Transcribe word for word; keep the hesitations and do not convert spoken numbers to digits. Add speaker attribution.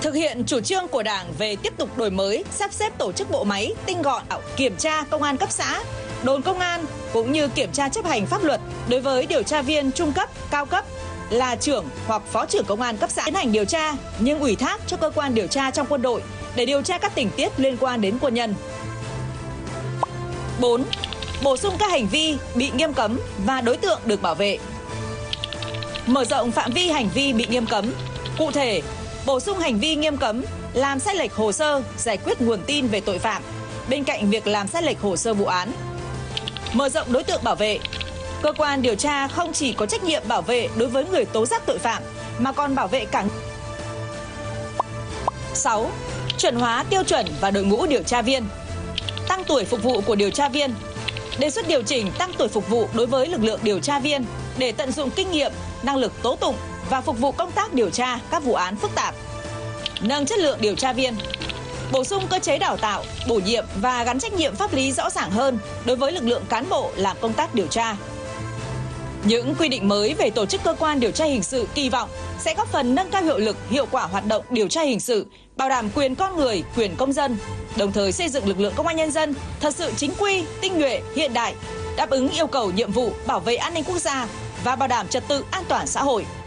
Speaker 1: Thực hiện chủ trương của Đảng về tiếp tục đổi mới, sắp xếp tổ chức bộ máy tinh gọn, kiểm tra công an cấp xã, đồn công an cũng như kiểm tra chấp hành pháp luật đối với điều tra viên trung cấp, cao cấp là trưởng hoặc phó trưởng công an cấp xã tiến hành điều tra nhưng ủy thác cho cơ quan điều tra trong quân đội để điều tra các tình tiết liên quan đến quân nhân. bốn. Bổ sung các hành vi bị nghiêm cấm và đối tượng được bảo vệ. Mở rộng phạm vi hành vi bị nghiêm cấm. Cụ thể, bổ sung hành vi nghiêm cấm làm sai lệch hồ sơ, giải quyết nguồn tin về tội phạm bên cạnh việc làm sai lệch hồ sơ vụ án. Mở rộng đối tượng bảo vệ. Cơ quan điều tra không chỉ có trách nhiệm bảo vệ đối với người tố giác tội phạm mà còn bảo vệ cả. sáu. Chuẩn hóa tiêu chuẩn và đội ngũ điều tra viên. Tăng tuổi phục vụ của điều tra viên. Đề xuất điều chỉnh tăng tuổi phục vụ đối với lực lượng điều tra viên để tận dụng kinh nghiệm, năng lực tố tụng và phục vụ công tác điều tra các vụ án phức tạp. Nâng chất lượng điều tra viên. Bổ sung cơ chế đào tạo, bổ nhiệm và gắn trách nhiệm pháp lý rõ ràng hơn đối với lực lượng cán bộ làm công tác điều tra. Những quy định mới về tổ chức cơ quan điều tra hình sự kỳ vọng sẽ góp phần nâng cao hiệu lực, hiệu quả hoạt động điều tra hình sự, bảo đảm quyền con người, quyền công dân, đồng thời xây dựng lực lượng công an nhân dân thật sự chính quy, tinh nhuệ, hiện đại, đáp ứng yêu cầu nhiệm vụ bảo vệ an ninh quốc gia và bảo đảm trật tự an toàn xã hội.